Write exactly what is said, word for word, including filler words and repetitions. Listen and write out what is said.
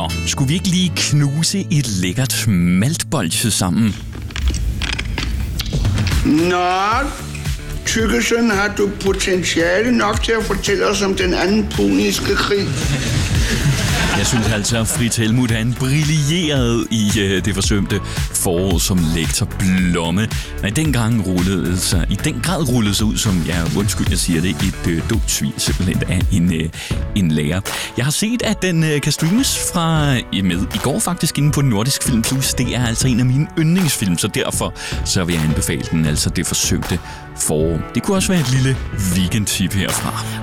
Nå, skulle vi ikke lige knuse et lækkert maltbolche sammen? Nå, Tykkesen, har du potentiale nok til at fortælle os om den anden puniske krig? Jeg synes altså, at Fritz Helmuth han brillerede i øh, det forsømte forår som lektor Blomme. Men dengang rullede sig, i den grad rullede sig ud som, ja, undskyld, jeg siger det, et øh, dumt svin simpelthen af en, øh, en lærer. Jeg har set, at den øh, kan streames fra øh, med i går faktisk inde på Nordisk Film Plus. Det er altså en af mine yndlingsfilm, så derfor så vil jeg anbefale den, altså det forsømte forår. Det kunne også være et lille weekendtip herfra.